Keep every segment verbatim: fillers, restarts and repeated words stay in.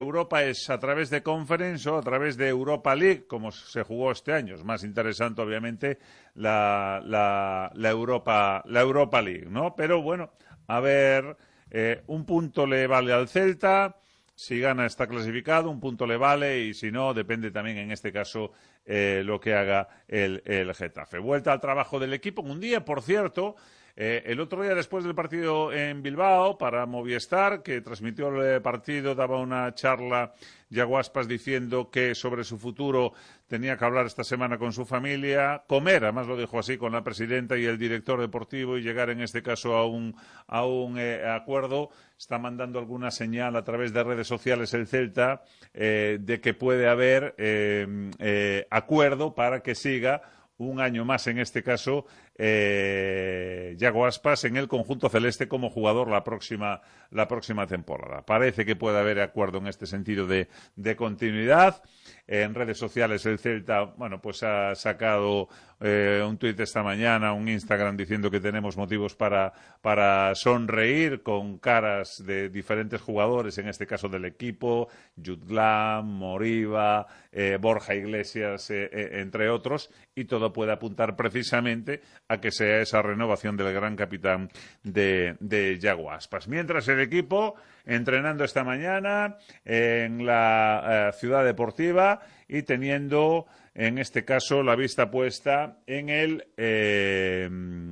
Europa es a través de Conference o a través de Europa League, como se jugó este año. Es más interesante, obviamente, la, la, la, Europa, la Europa League, ¿no? Pero bueno, a ver, eh, un punto le vale al Celta. Si gana está clasificado, un punto le vale y si no, depende también en este caso eh, lo que haga el, el Getafe. Vuelta al trabajo del equipo. Un día, por cierto, eh, el otro día después del partido en Bilbao para Movistar, que transmitió el partido, daba una charla Yago Aspas diciendo que sobre su futuro tenía que hablar esta semana con su familia, comer, además lo dijo así, con la presidenta y el director deportivo y llegar en este caso a un, a un eh, acuerdo. Está mandando alguna señal a través de redes sociales el Celta eh, de que puede haber eh, eh, acuerdo para que siga un año más, en este caso, eh, Yago Aspas en el conjunto celeste como jugador la próxima, la próxima temporada. Parece que puede haber acuerdo en este sentido de, de continuidad. En redes sociales el Celta, bueno, pues ha sacado eh, un tuit esta mañana, un Instagram diciendo que tenemos motivos para, para sonreír con caras de diferentes jugadores, en este caso del equipo, Jutlam, Moriba, eh, Borja Iglesias, eh, eh, entre otros, y todo puede apuntar precisamente a que sea esa renovación del gran capitán de, de Yago Aspas. Mientras el equipo entrenando esta mañana en la eh, ciudad deportiva y teniendo, en este caso, la vista puesta en el eh,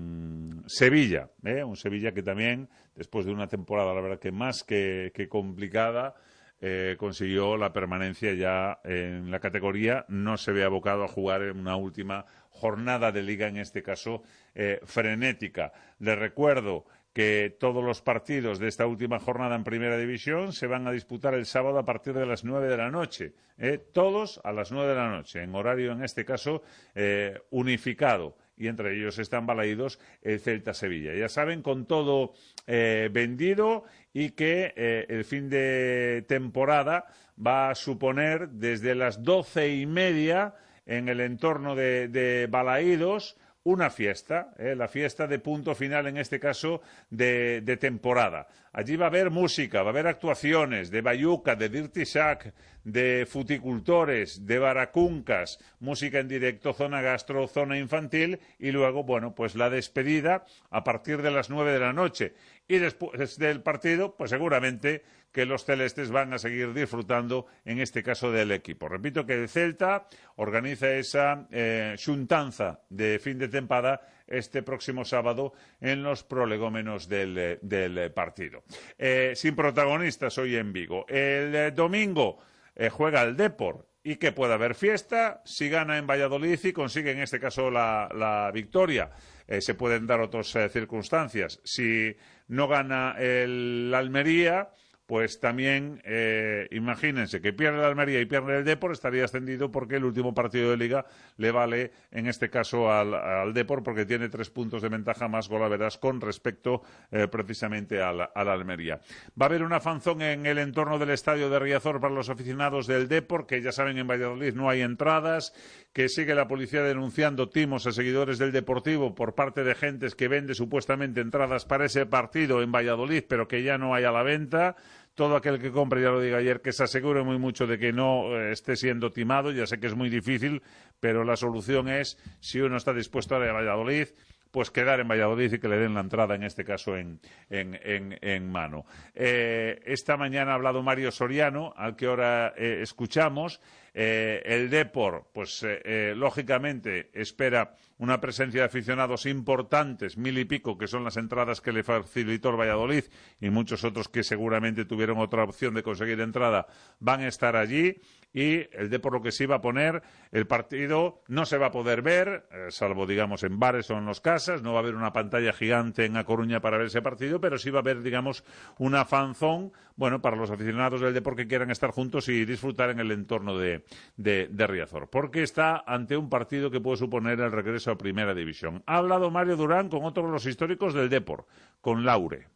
Sevilla, ¿eh? Un Sevilla que también, después de una temporada, la verdad que más que, que complicada, eh, consiguió la permanencia ya en la categoría. No se ve abocado a jugar en una última jornada de liga, en este caso eh, frenética. Les recuerdo que todos los partidos de esta última jornada en Primera División se van a disputar el sábado a partir de las nueve de la noche. ¿eh? Todos a las nueve de la noche, en horario, en este caso, eh, unificado. Y entre ellos están balaídos el Celta-Sevilla. Ya saben, con todo eh, vendido y que eh, el fin de temporada va a suponer desde las doce y media en el entorno de, de Balaídos una fiesta, ¿eh? La fiesta de punto final, en este caso, de, de temporada. Allí va a haber música, va a haber actuaciones de Bayuca, de Dirty Shack, de Futicultores, de Baracuncas, música en directo, zona gastro, zona infantil, y luego, bueno, pues la despedida a partir de las nueve de la noche. Y después del partido, pues seguramente que los celestes van a seguir disfrutando, en este caso, del equipo. Repito que el Celta organiza esa eh, xuntanza de fin de temporada este próximo sábado en los prolegómenos del, del partido. Eh, sin protagonistas hoy en Vigo. El eh, domingo eh, juega el Depor. Y que pueda haber fiesta, si gana en Valladolid y consigue en este caso la, la victoria. Eh, se pueden dar otras eh, circunstancias. Si no gana el Almería, pues también eh, imagínense que pierde el Almería y pierde el Depor, estaría ascendido porque el último partido de Liga le vale, en este caso, al, al Depor, porque tiene tres puntos de ventaja más golaveras con respecto eh, precisamente al, al Almería. Va a haber una fanzón en el entorno del estadio de Riazor para los aficionados del Depor, que ya saben, en Valladolid no hay entradas, que sigue la policía denunciando timos a seguidores del Deportivo por parte de gentes que vende supuestamente entradas para ese partido en Valladolid, pero que ya no hay a la venta. Todo aquel que compre, ya lo dije ayer, que se asegure muy mucho de que no eh, esté siendo timado. Ya sé que es muy difícil, pero la solución es, si uno está dispuesto a ir a Valladolid, pues quedar en Valladolid y que le den la entrada, en este caso, en, en, en, en mano. Eh, esta mañana ha hablado Mario Soriano, al que ahora eh, escuchamos. Eh, el Depor, pues eh, eh, lógicamente espera una presencia de aficionados importantes, mil y pico, que son las entradas que le facilitó el Valladolid, y muchos otros que seguramente tuvieron otra opción de conseguir entrada van a estar allí. Y el Depor, lo que sí va a poner, el partido no se va a poder ver, eh, salvo, digamos, en bares o en las casas. No va a haber una pantalla gigante en A Coruña para ver ese partido, pero sí va a haber, digamos, una fanzón, bueno, para los aficionados del Depor que quieran estar juntos y disfrutar en el entorno de, de, de Riazor, porque está ante un partido que puede suponer el regreso a Primera División. Ha hablado Mario Durán con otros de los históricos del Depor, con Laure.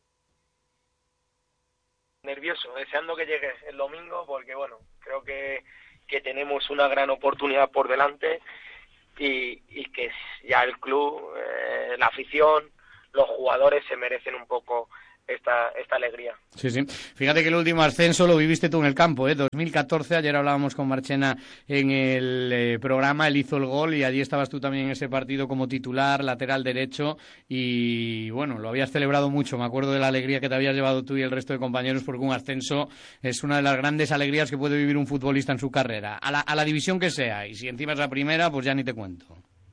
Nervioso, deseando que llegue el domingo, porque bueno, creo que, que tenemos una gran oportunidad por delante y, y que ya el club, eh, la afición, los jugadores se merecen un poco esta esta alegría. Sí, sí. Fíjate que el último ascenso lo viviste tú en el campo, ¿eh? dos mil catorce, ayer hablábamos con Marchena en el eh, programa, él hizo el gol y allí estabas tú también en ese partido como titular, lateral derecho y bueno, lo habías celebrado mucho, me acuerdo de la alegría que te habías llevado tú y el resto de compañeros porque un ascenso es una de las grandes alegrías que puede vivir un futbolista en su carrera, a la, a la división que sea, y si encima es la primera, pues ya ni te cuento.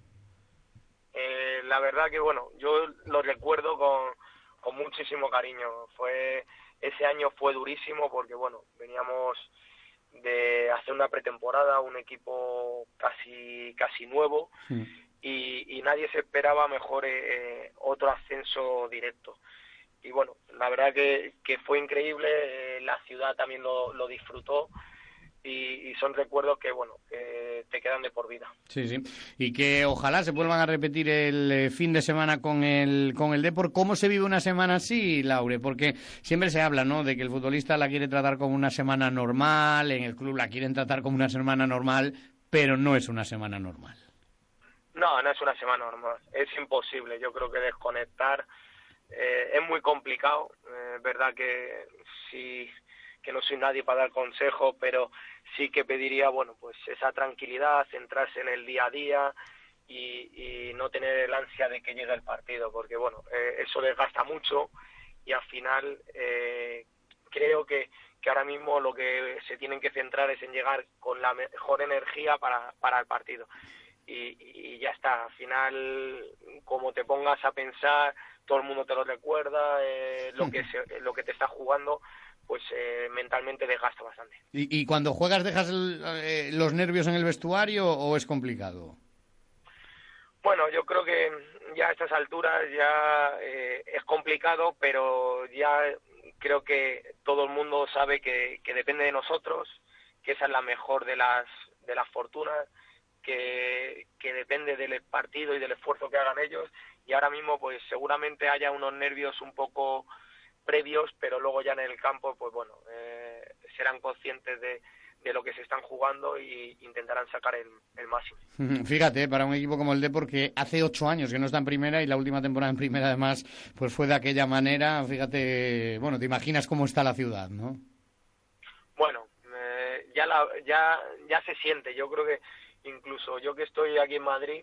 Eh, la verdad que bueno, yo lo recuerdo con con muchísimo cariño. Fue ese año fue durísimo porque bueno, veníamos de hacer una pretemporada, un equipo casi casi nuevo sí. y, y nadie se esperaba mejor eh, otro ascenso directo. Y bueno, la verdad que, que fue increíble, eh, la ciudad también lo, lo disfrutó. Y, y son recuerdos que, bueno, que te quedan de por vida. Sí, sí. Y que ojalá se vuelvan a repetir el eh, fin de semana con el con el Depor. ¿Cómo se vive una semana así, Laure? Porque siempre se habla, ¿no?, de que el futbolista la quiere tratar como una semana normal, en el club la quieren tratar como una semana normal, pero no es una semana normal. No, no es una semana normal. Es imposible. Yo creo que desconectar eh, es muy complicado. Eh, es verdad que sí, que no soy nadie para dar consejos, pero sí que pediría, bueno, pues esa tranquilidad, centrarse en el día a día y, y no tener el ansia de que llegue el partido, porque bueno, eh, eso desgasta mucho y al final eh, creo que, que ahora mismo lo que se tienen que centrar es en llegar con la mejor energía para, para el partido. Y, y ya está, al final, como te pongas a pensar, todo el mundo te lo recuerda, eh, lo que se, lo que te está jugando, pues eh, mentalmente desgasta bastante. ¿Y, y cuando juegas dejas el, eh, los nervios en el vestuario o es complicado? Bueno, yo creo que ya a estas alturas ya eh, es complicado, pero ya creo que todo el mundo sabe que, que depende de nosotros, que esa es la mejor de las de las fortunas, que, que depende del partido y del esfuerzo que hagan ellos, y ahora mismo pues seguramente haya unos nervios un poco previos, pero luego ya en el campo, pues bueno, eh, serán conscientes de, de lo que se están jugando y intentarán sacar el, el máximo. Fíjate, para un equipo como el Depor, que hace ocho años que no está en primera y la última temporada en primera además, pues fue de aquella manera, fíjate, bueno, te imaginas cómo está la ciudad, ¿no? Bueno, eh, ya, la, ya, ya se siente, yo creo que incluso yo que estoy aquí en Madrid,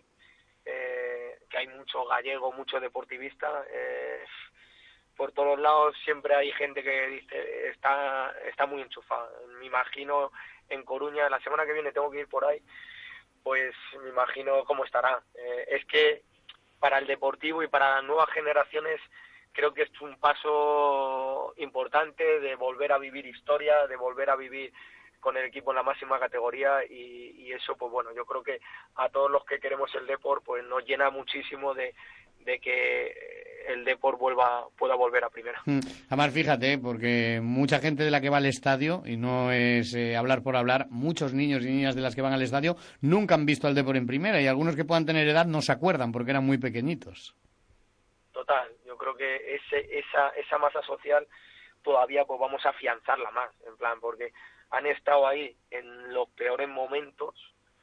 eh, que hay mucho gallego, mucho deportivista, eh, por todos lados siempre hay gente que dice está está muy enchufada. Me imagino en Coruña, la semana que viene tengo que ir por ahí, pues me imagino cómo estará. Eh, es que para el deportivo y para las nuevas generaciones creo que es un paso importante de volver a vivir historia, de volver a vivir con el equipo en la máxima categoría y, y eso, pues bueno, yo creo que a todos los que queremos el Depor, pues nos llena muchísimo de, de que el Depor vuelva, pueda volver a primera. Además, fíjate, porque mucha gente de la que va al estadio, y no es eh, hablar por hablar, muchos niños y niñas de las que van al estadio nunca han visto al Depor en primera y algunos que puedan tener edad no se acuerdan porque eran muy pequeñitos. Total, yo creo que ese, esa, esa masa social todavía pues vamos a afianzarla más, en plan, porque han estado ahí en los peores momentos,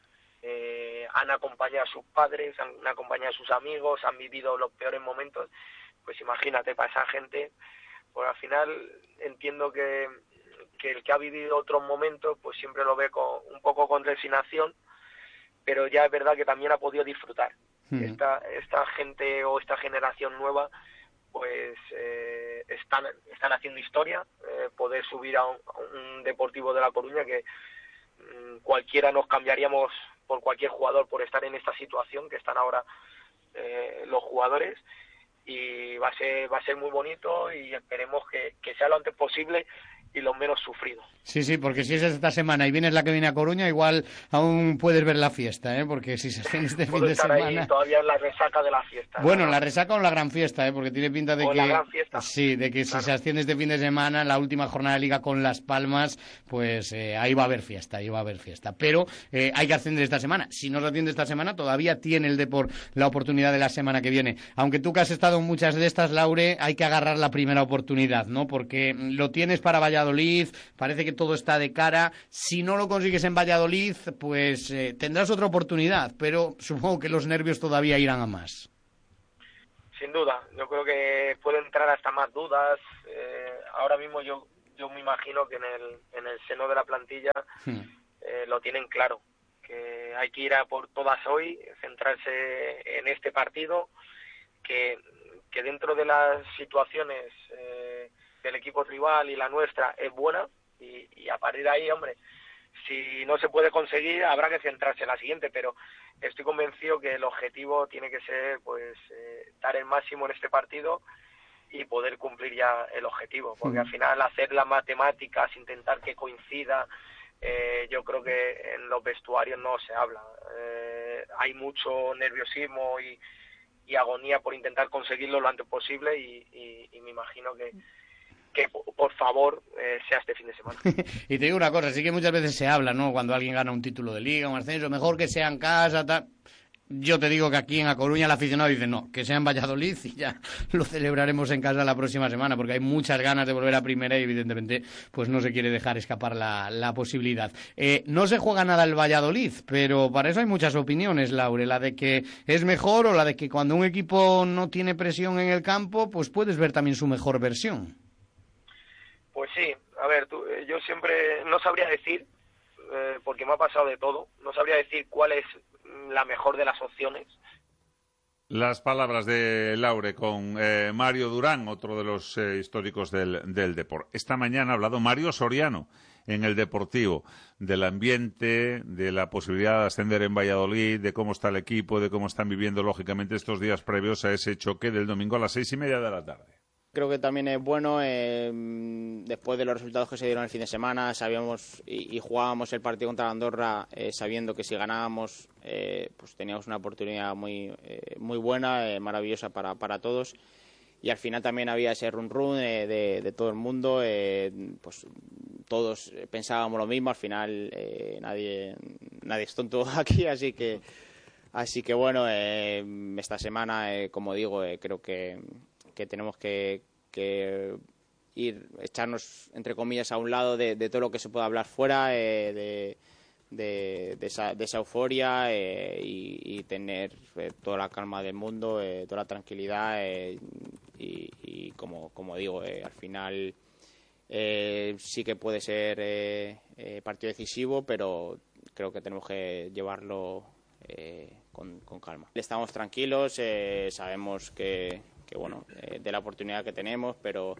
eh, han acompañado a sus padres, han acompañado a sus amigos, han vivido los peores momentos, pues imagínate, para esa gente, pues al final entiendo que, que el que ha vivido otros momentos, pues siempre lo ve con, un poco con resignación, pero ya es verdad que también ha podido disfrutar. Mm. Esta, esta gente o esta generación nueva, pues eh, están están haciendo historia, eh, poder subir a un, a un Deportivo de La Coruña que mmm, cualquiera nos cambiaríamos por cualquier jugador por estar en esta situación que están ahora eh, los jugadores, y va a ser va a ser muy bonito y esperemos que, que sea lo antes posible y lo menos sufrido. Sí, sí, porque si es esta semana y vienes la que viene a Coruña, igual aún puedes ver la fiesta, ¿eh? Porque si se hace este fin de estar semana... Ahí todavía en la resaca de la fiesta. Bueno, ¿no? la resaca o la gran fiesta, ¿eh? Porque tiene pinta de o que... la gran fiesta. Sí, de que claro. Si se asciende este fin de semana, la última jornada de Liga con Las Palmas, pues eh, ahí va a haber fiesta, ahí va a haber fiesta. Pero eh, hay que ascender esta semana. Si no se asciende esta semana, todavía tiene el Depor la oportunidad de la semana que viene. Aunque tú que has estado en muchas de estas, Laure, hay que agarrar la primera oportunidad, ¿no? Porque lo tienes para Valladolid, parece que todo está de cara. Si no lo consigues en Valladolid, pues eh, tendrás otra oportunidad, pero supongo que los nervios todavía irán a más. sin duda. Yo creo que puede entrar hasta más dudas. Eh, ahora mismo yo yo me imagino que en el en el seno de la plantilla hmm. eh, lo tienen claro, que hay que ir a por todas hoy, centrarse en este partido, que que dentro de las situaciones eh, del equipo rival y la nuestra es buena, y, y a partir de ahí, hombre, si no se puede conseguir habrá que centrarse en la siguiente, pero estoy convencido que el objetivo tiene que ser pues eh, dar el máximo en este partido y poder cumplir ya el objetivo, porque al final hacer las matemáticas, intentar que coincida, eh, yo creo que en los vestuarios no se habla, eh, hay mucho nerviosismo y, y agonía por intentar conseguirlo lo antes posible, y, y, y me imagino que que por favor eh, sea este fin de semana. Y te digo una cosa, sí que muchas veces se habla, ¿no? Cuando alguien gana un título de liga, un ascenso, mejor que sea en casa, tal. Yo te digo que aquí en A Coruña el aficionado dice no, que sea en Valladolid y ya lo celebraremos en casa la próxima semana, porque hay muchas ganas de volver a primera y evidentemente pues no se quiere dejar escapar la, la posibilidad. Eh, no se juega nada el Valladolid, pero para eso hay muchas opiniones, Laure, la de que es mejor o la de que cuando un equipo no tiene presión en el campo, pues puedes ver también su mejor versión. Pues sí, a ver, tú, eh, yo siempre no sabría decir, eh, porque me ha pasado de todo, no sabría decir cuál es la mejor de las opciones. Las palabras de Laure con eh, Mario Durán, otro de los eh, históricos del, del deporte. Esta mañana ha hablado Mario Soriano en el Deportivo, del ambiente, de la posibilidad de ascender en Valladolid, de cómo está el equipo, de cómo están viviendo lógicamente estos días previos a ese choque del domingo a las seis y media de la tarde. Creo que también es bueno, eh, después de los resultados que se dieron el fin de semana, sabíamos y, y jugábamos el partido contra Andorra eh, sabiendo que si ganábamos eh, pues teníamos una oportunidad muy eh, muy buena, eh, maravillosa para, para todos, y al final también había ese run run eh, de, de todo el mundo, eh, pues todos pensábamos lo mismo, al final eh, nadie nadie es tonto aquí, así que así que bueno, eh, esta semana, eh, como digo, eh, creo que que tenemos que, que ir, echarnos, entre comillas, a un lado de, de todo lo que se pueda hablar fuera, eh, de, de, de, esa, de esa euforia eh, y, y tener eh, toda la calma del mundo, eh, toda la tranquilidad eh, y, y, como, como digo, eh, al final eh, sí que puede ser eh, eh, partido decisivo, pero creo que tenemos que llevarlo eh, con, con calma. Estamos tranquilos, eh, sabemos que que bueno, eh, de la oportunidad que tenemos, pero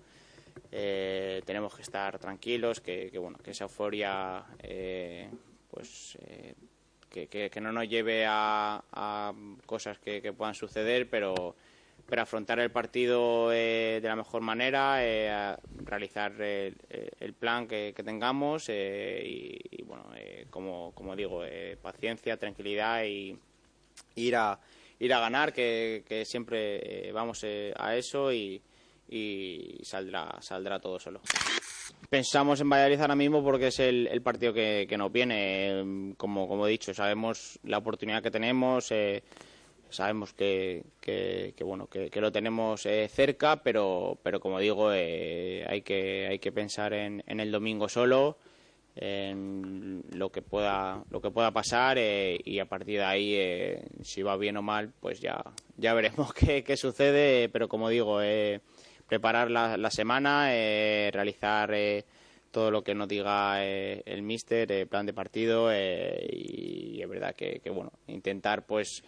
eh, tenemos que estar tranquilos, que, que bueno, que esa euforia eh, pues eh, que, que, que no nos lleve a, a cosas que, que puedan suceder, pero pero afrontar el partido eh, de la mejor manera, eh, a realizar el, el plan que, que tengamos eh, y, y bueno, eh, como, como digo, eh, paciencia, tranquilidad y ir a ir a ganar, que, que siempre eh, vamos eh, a eso y, y saldrá saldrá todo solo. Pensamos en Valladolid ahora mismo porque es el, el partido que, que nos viene. Como, como he dicho, sabemos la oportunidad que tenemos, eh, sabemos que, que, que bueno que, que lo tenemos eh, cerca, pero pero como digo, eh, hay que hay que pensar en, en el domingo solo, en lo que pueda lo que pueda pasar eh, y a partir de ahí eh, si va bien o mal pues ya ya veremos qué, qué sucede, pero como digo, eh, preparar la, la semana, eh, realizar eh, todo lo que nos diga eh, el míster, eh, plan de partido eh, y es verdad que, que bueno, intentar pues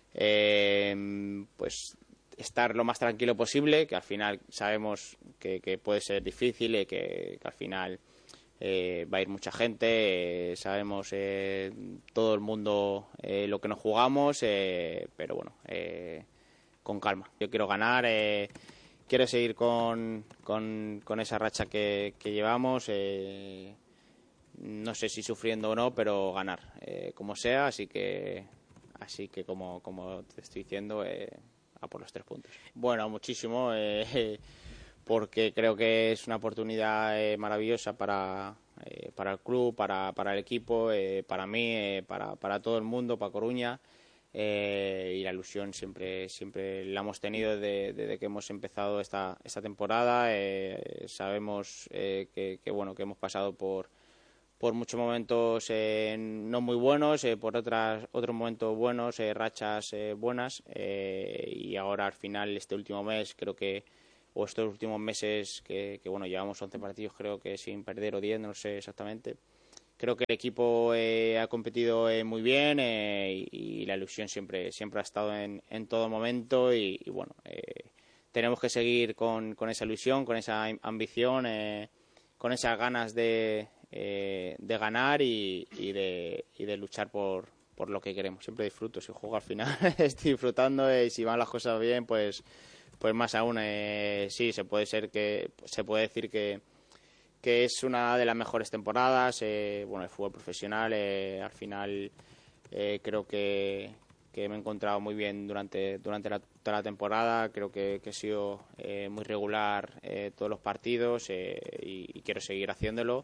eh, pues estar lo más tranquilo posible, que al final sabemos que, que puede ser difícil y que, que al final Eh, va a ir mucha gente, eh, sabemos eh, todo el mundo eh, lo que nos jugamos, eh, pero bueno, eh, con calma. Yo quiero ganar, eh, quiero seguir con, con, con esa racha que, que llevamos, eh, no sé si sufriendo o no, pero ganar, eh, como sea, así que así que como, como te estoy diciendo, eh, a por los tres puntos. Bueno, muchísimo. Eh, porque creo que es una oportunidad eh, maravillosa para, eh, para el club, para, para el equipo, eh, para mí, eh, para, para todo el mundo, para Coruña, eh, y la ilusión siempre siempre la hemos tenido desde de, que hemos empezado esta, esta temporada. Eh, sabemos eh, que, que, bueno, que hemos pasado por, por muchos momentos eh, no muy buenos, eh, por otras, otros momentos buenos, eh, rachas eh, buenas, eh, y ahora al final este último mes creo que, o estos últimos meses que, que bueno, llevamos once partidos creo que sin perder o diez, no sé exactamente. Creo que el equipo eh, ha competido eh, muy bien eh, y, y la ilusión siempre, siempre ha estado en, en todo momento y, y bueno, eh, tenemos que seguir con, con esa ilusión, con esa ambición, eh, con esas ganas de Eh, de ganar y, y, de, y de luchar por, por lo que queremos. Siempre disfruto, si juego al final estoy disfrutando y si van las cosas bien pues, pues más aún. Eh, sí, se puede ser que se puede decir que, que es una de las mejores temporadas. Eh, bueno, el fútbol profesional eh, al final eh, creo que, que me he encontrado muy bien durante, durante la, toda la temporada. Creo que, que he sido eh, muy regular eh, todos los partidos eh, y, y quiero seguir haciéndolo.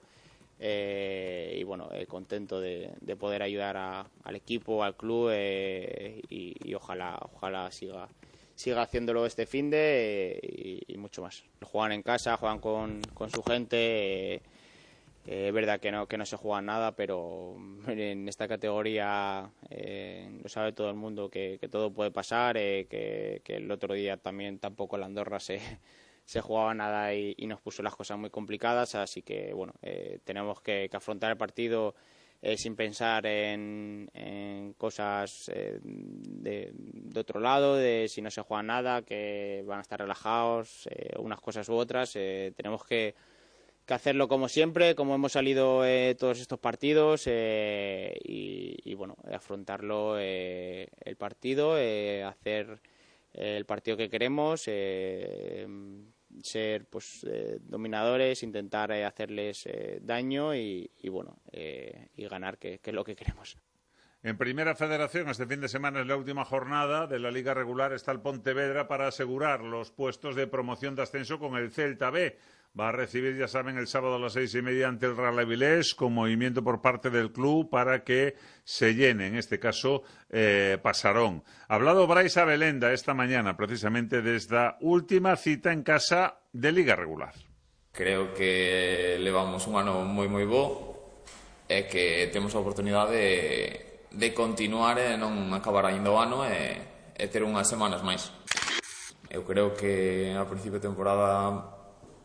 Eh, y bueno, eh, contento de, de poder ayudar a, al equipo, al club eh, y, y ojalá ojalá siga siga haciéndolo este finde eh, y, y mucho más. Juegan en casa, juegan con, con su gente, eh, eh, es verdad que no, que no se juega nada, pero en esta categoría eh, lo sabe todo el mundo que, que todo puede pasar, eh, que, que el otro día también tampoco la Andorra se... se jugaba nada y, y nos puso las cosas muy complicadas, así que bueno, eh, tenemos que, que afrontar el partido eh, sin pensar en, en cosas eh, de, de otro lado, de si no se juega nada, que van a estar relajados, eh, unas cosas u otras. Eh, tenemos que, que hacerlo como siempre, como hemos salido eh, todos estos partidos eh, y, y bueno, afrontarlo eh, el partido, eh, hacer el partido que queremos, eh, ser pues eh, dominadores, intentar eh, hacerles eh, daño y, y bueno eh, y ganar, que, que es lo que queremos. En Primera Federación, este fin de semana es la última jornada de la Liga Regular. Está el Pontevedra para asegurar los puestos de promoción de ascenso con el Celta B. Va a recibir, ya saben, el sábado a las seis y media ante el Real Avilés, con movimiento por parte del club para que se llene, en este caso, eh, Pasarón. Ha hablado Brais Abelenda esta mañana, precisamente, de esta última cita en casa de Liga Regular. Creo que levamos un ano moi moi bo e que temos a oportunidade de, de continuar e non acabar ainda o ano e, e ter unhas semanas máis. Eu creo que a principio de temporada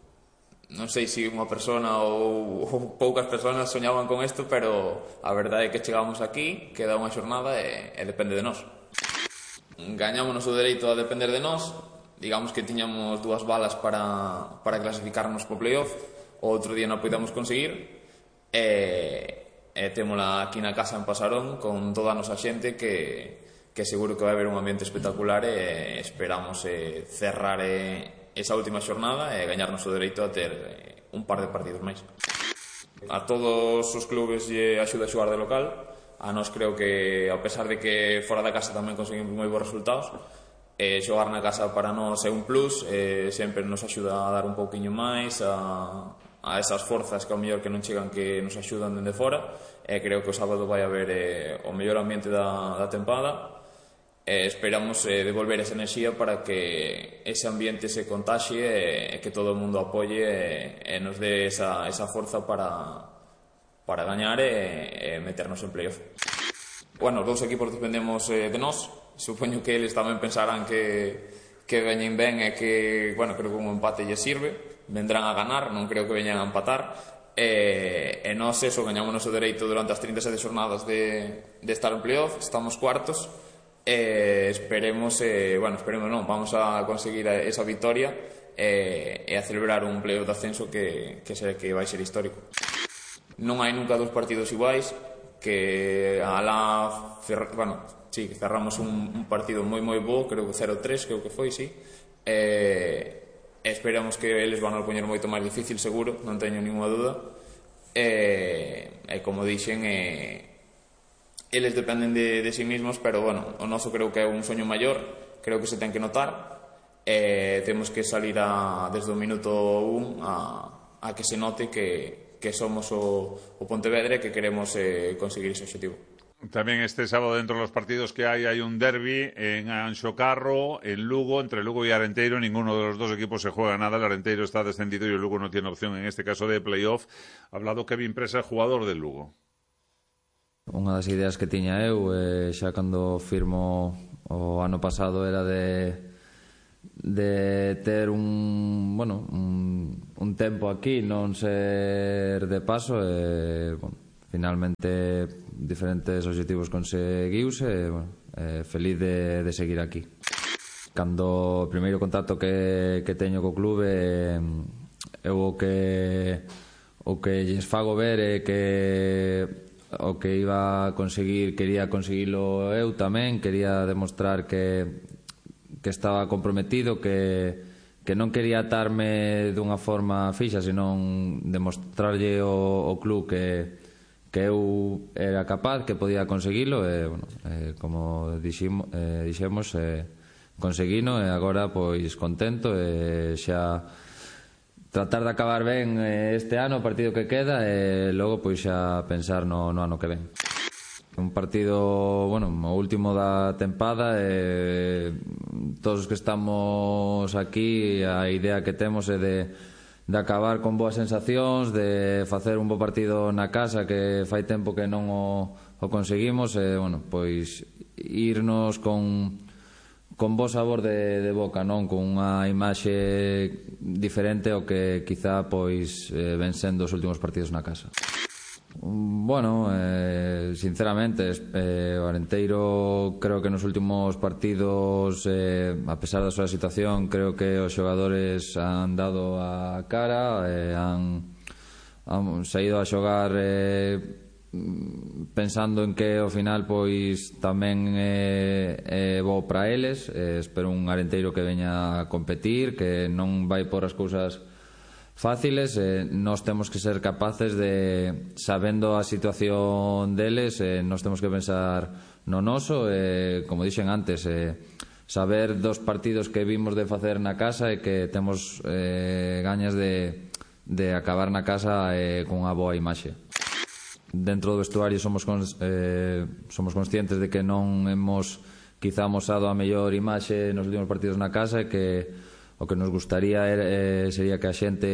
non sei se unha persona ou, ou poucas persoas soñaban con isto, pero a verdade é que chegamos aquí, queda unha xornada e, e depende de nós. Gañámonos o dereito a depender de nós, digamos que tiñamos dúas balas para, para clasificarnos po playoff, o outro día non podemos conseguir, e, e témola aquí na casa en Pasarón con toda a nosa xente que, que seguro que vai haber un ambiente espectacular e esperamos eh, cerrar e esa última xornada e gañarnos o dereito a ter eh, un par de partidos máis. A todos os clubes lle axuda a xogar de local. A nós creo que, a pesar de que fora da casa tamén conseguimos moi bons resultados, eh, xogar na casa para nós é un plus, eh, sempre nos axuda a dar un pouquiño máis a, a esas forzas que ao mellor que non chegan, que nos axudan dende fora, e creo que o sábado vai haber eh, o mellor ambiente da, da tempada. Eh, esperamos eh, devolver esa enerxía para que ese ambiente se contaxie e eh, que todo o mundo apoie e eh, eh, nos dé esa, esa forza para, para gañar e eh, meternos en playoff. Bueno, os dous equipos dependemos eh, de nós. Supoño que eles tamén pensarán que, que veñen ben e que, bueno, creo que un empate lle sirve. Vendrán a ganar, non creo que veñan a empatar. E, e nós, eso, gañamos o dereito durante as trinta e sete xornadas de, de estar en playoff. Estamos cuartos. Eh, esperemos, eh, bueno, esperemos non, vamos a conseguir esa victoria eh, e a celebrar un playoff de ascenso que, que, será, que vai ser histórico. Non hai nunca dos partidos iguais, que a la cer, bueno, sí, cerramos un, un partido moi moi bo, creo que cero tres, creo que foi, sí. Eh, esperamos que eles van a poñer moito máis difícil, seguro, non teño ninguna duda. E, e como dixen, eh, eles dependen de, de sí mismos, pero bueno, o noso creo que é un soño maior, creo que se ten que notar, e temos que salir a, desde o minuto un a, a que se note que, que somos o, o Pontevedra e que queremos eh, conseguir ese objetivo. También este sábado, dentro de los partidos que hay, hay un derbi en Anxo Carro, en Lugo, entre Lugo y Arenteiro. Ninguno de los dos equipos se juega nada. El Arenteiro está descendido y el Lugo no tiene opción en este caso de playoff. Ha hablado Kevin Presa, jugador del Lugo. Unha das ideas que tiña eu, eh, xa cando firmo o ano pasado, era de de ter un, bueno, un, un tempo aquí, non ser de paso, e, bueno, finalmente diferentes objetivos conseguiuse, e, bueno, eh, feliz de, de seguir aquí. Cando o primeiro contacto que, que teño co clube, eh, eu o que o que lles fago ver é que o que iba a conseguir, quería conseguilo eu tamén, quería demostrar que que estaba comprometido, que que non quería atarme dunha forma fixa, senón demostrarlle ao, ao club que que eu era capaz, que podía conseguilo, e, bueno, eh, como diximo, eh, dixemos, eh, conseguino, e agora, pois, contento, e xa tratar de acabar ben este ano, o partido que queda, e logo, pois, xa pensar no, no ano que ven. Un partido, bueno, o último da tempada, e todos os que estamos aquí, a idea que temos é de de acabar con boas sensacións, de facer un bo partido na casa, que fai tempo que non o, o conseguimos, e, bueno, pois irnos con con bo sabor de, de boca, non? Con unha imaxe diferente ao que quizá pois eh, ven sendo os últimos partidos na casa. Bueno, eh, sinceramente, eh, o Arenteiro creo que nos últimos partidos, eh, a pesar da súa situación, creo que os xogadores han dado a cara, eh, han, han saído a xogar eh, pensando en que ao final pois tamén é, é bo para eles. Eh, espero un Arenteiro que veña a competir, que non vai por as cousas fáciles. Eh, nós temos que ser capaces de, sabendo a situación deles, eh, nós temos que pensar no noso, eh, como dixen antes, eh, saber dos partidos que vimos de facer na casa, e que temos eh, gañas de, de acabar na casa eh, con unha boa imaxe. Dentro do vestuario somos, cons, eh, somos conscientes de que non hemos quizá amosado a mellor imaxe nos últimos partidos na casa, e que o que nos gustaría era, eh, sería que a xente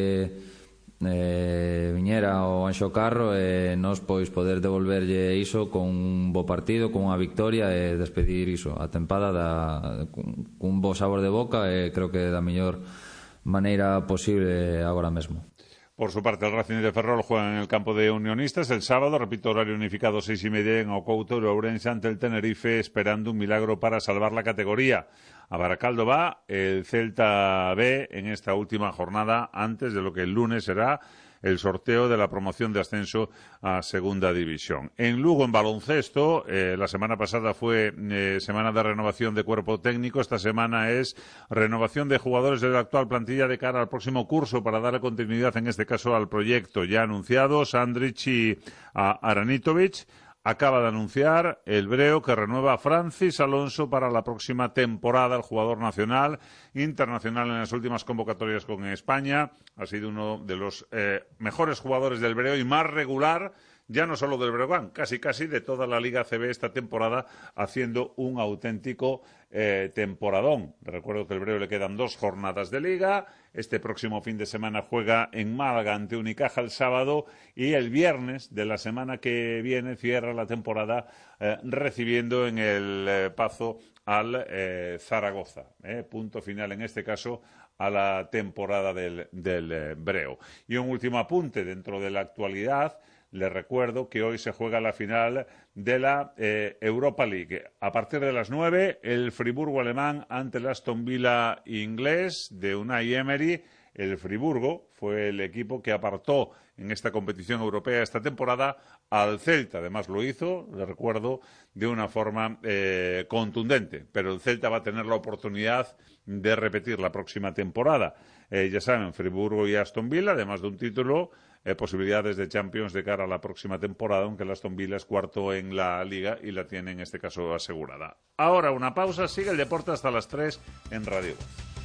eh, viñera ao Anxo Carro, e nós pois poder devolverlle iso con un bo partido, con unha victoria, e despedir iso, a tempada da, con, con un bo sabor de boca, e creo que da mellor maneira posible agora mesmo. Por su parte, el Racing de Ferrol juega en el campo de Unionistas el sábado, repito, horario unificado seis y media en Ocouto de Ourense ante el Tenerife, esperando un milagro para salvar la categoría. A Baracaldo va el Celta B en esta última jornada, antes de lo que el lunes será el sorteo de la promoción de ascenso a Segunda División. En Lugo, en baloncesto, eh, la semana pasada fue eh, semana de renovación de cuerpo técnico. Esta semana es renovación de jugadores de la actual plantilla de cara al próximo curso, para dar continuidad, en este caso, al proyecto ya anunciado. Sandrich y a Aranitovic. Acaba de anunciar el Breo que renueva a Francis Alonso para la próxima temporada. El jugador nacional, internacional en las últimas convocatorias con España, ha sido uno de los eh, mejores jugadores del Breo y más regular, ya no solo del Breogán, casi casi de toda la Liga C B esta temporada, haciendo un auténtico eh, temporadón. Recuerdo que el Breo le quedan dos jornadas de Liga. Este próximo fin de semana juega en Málaga ante Unicaja el sábado, y el viernes de la semana que viene cierra la temporada eh, recibiendo en el eh, Pazo al eh, Zaragoza. Eh, punto final, en este caso, a la temporada del, del eh, Breo. Y un último apunte dentro de la actualidad. Les recuerdo que hoy se juega la final de la eh, Europa League. A partir de las nueve, el Friburgo alemán ante el Aston Villa inglés de Unai Emery. El Friburgo fue el equipo que apartó en esta competición europea esta temporada al Celta. Además lo hizo, les recuerdo, de una forma eh, contundente. Pero el Celta va a tener la oportunidad de repetir la próxima temporada. Eh, ya saben, Friburgo y Aston Villa, además de un título, Eh, posibilidades de Champions de cara a la próxima temporada, aunque el Aston Villa es cuarto en la Liga y la tiene en este caso asegurada. Ahora una pausa, sigue el deporte hasta las tres en Radio.